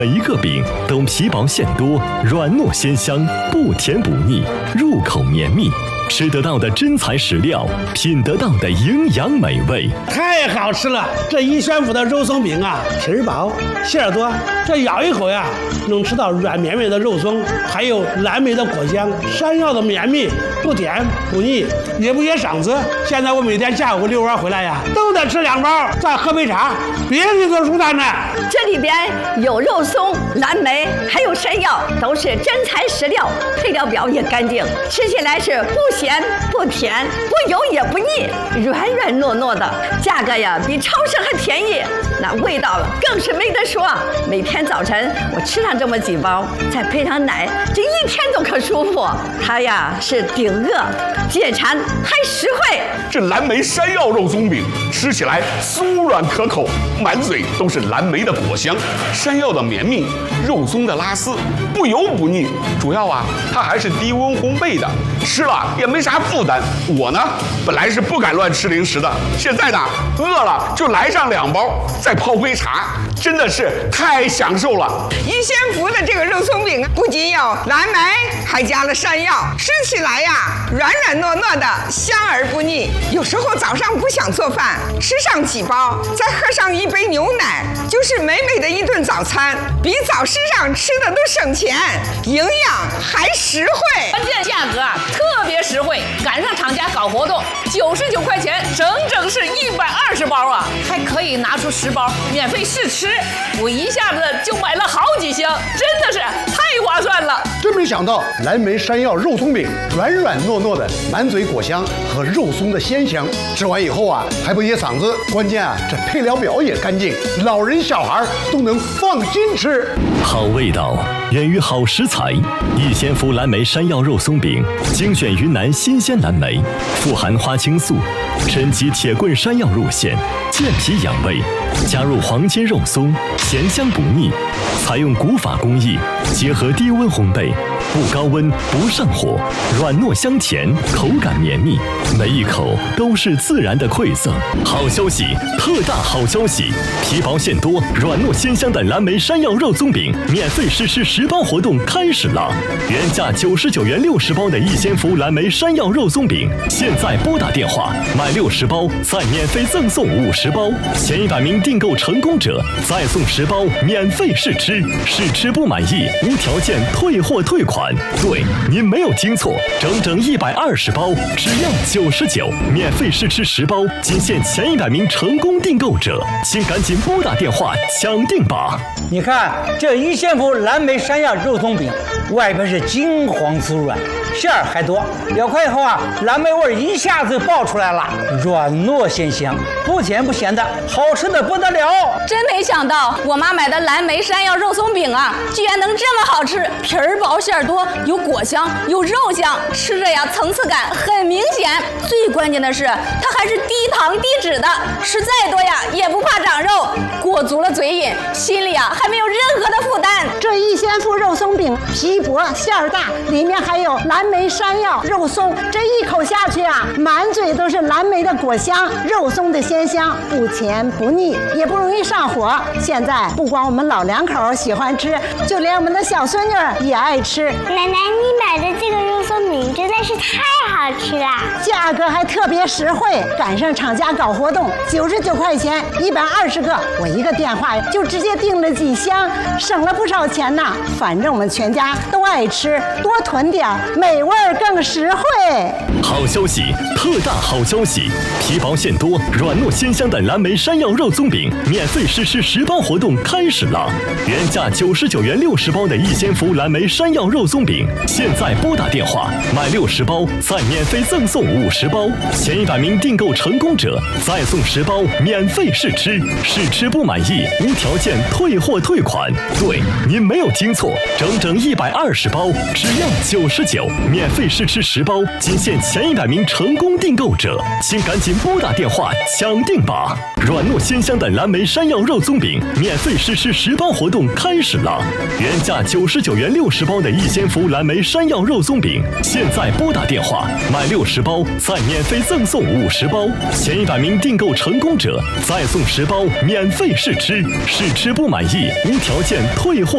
每一个饼都皮薄馅多，软糯鲜香，不甜不腻，入口绵密。吃得到的真材实料，品得到的营养美味， 太好吃了！这一宣府的肉松饼啊，皮儿薄，馅儿多，这咬一口呀，能吃到软绵绵的肉松，还有蓝莓的果香，山药的绵密，不甜不腻，也不噎嗓子。现在我每天下午遛弯回来呀，都得吃2包，再喝杯茶，别提多舒坦了。 这里边有肉松、蓝莓，还有山药，都是真材实料，配料表也干净，吃起来是不咸不甜不油也不腻，软软糯糯的，价格呀比超市还便宜，那味道更是没得说。每天早晨我吃上这么几包，再配上奶，这一天都可舒服。它呀是顶饿解馋还实惠。 这蓝莓山药肉松饼吃起来酥软可口，满嘴都是蓝莓的果香，山药的绵密，肉松的拉丝，不油不腻。主要啊，它还是低温烘焙的，吃了也没啥负担。我呢，本来是不敢乱吃零食的，现在呢，饿了就来上2包，再泡杯茶，真的是太享受了。 一仙福的这个肉松饼不仅有蓝莓，还加了山药，吃起来呀软软糯糯的，香而不腻。有时候早上不想做饭，吃上几包，再喝上一杯牛奶，就是美美的一顿早餐，比早市上吃的都省钱，营养还实惠。 关键价格啊特别实惠，赶上厂家搞活动，99块钱，整整是120包啊，还可以拿出10包免费试吃。我一下子就买了好几箱，真的是太划算了。 真没想到蓝莓山药肉松饼软软糯糯的，满嘴果香和肉松的鲜香，吃完以后啊还不噎嗓子。关键啊这配料表也干净，老人小孩都能放心吃。 好味道源于好食材，一仙福蓝莓山药肉松饼精选云南新鲜蓝莓，富含花青素，深集铁棍山药入馅，健脾养胃，加入黄金肉松，咸香不腻。采用古法工艺，结合低温烘焙，不高温不上火，软糯香甜，口感绵密，每一口都是自然的馈赠。好消息，特大好消息！皮薄馅多，软糯鲜香的蓝莓山药肉松饼免费试吃10包活动开始了！原价99元60包的一仙福蓝莓山药肉松饼，现在拨打电话买60包，再免费赠送50包，前100名订购成功者再送10包免费试吃，试吃不满意无条件退货退款。对，您没有听错，整120包，只要99，免费试吃10包，仅限前100名成功订购者，请赶紧拨打电话抢订吧！ 你看这一仙福蓝莓山药肉松饼，外边是金黄酥软，馅儿还多，咬开以后啊，蓝莓味一下子爆出来了，软糯鲜香，不甜不咸的，好吃的不得了。 真没想到我妈买的蓝莓山药肉松饼啊，居然能这么好吃，皮儿薄馅儿多，有果香有肉香，吃着呀层次感很明显。最关键的是它还是低糖低脂的，吃再多呀也不怕长肉，过足了嘴瘾，心里啊还没有任何的负担。 这一仙福肉松饼皮薄馅儿大，里面还有蓝莓山药肉松，这一口下去啊，满嘴都是蓝莓的果香，肉松的鲜香，不甜不腻，也不容易上火。现在不光我们老两口喜欢吃，就连我们的小孙女也爱吃。 奶奶，你买的这个肉松饼真的是太好吃了， 价格还特别实惠，赶上厂家搞活动，99块钱120个，我一个电话就直接订了几箱，省了不少钱呢。反正我们全家都爱吃，多囤点，美味更实惠。 好消息，特大好消息！皮薄馅多，软糯鲜香的蓝莓山药肉松饼免费试吃10包活动开始了！原价99元60包的一仙福蓝莓山药肉松饼，现在拨打电话买60包，再免费赠送50包，前100名订购成功者再送10包免费试吃，试吃不满意无条件退货退款。对，您没有听错，整120包，只要99，免费试吃10包，仅限前100名成功订购者，请赶紧拨打电话抢订吧！软糯鲜香的蓝莓山药肉松饼免费试吃10包活动开始了！原价99元60包的一仙福蓝莓山药肉松饼，现在拨打电话买60包，再免费赠送50包，前100名订购成功者再送10包免费试吃，试吃不满意无条件退货。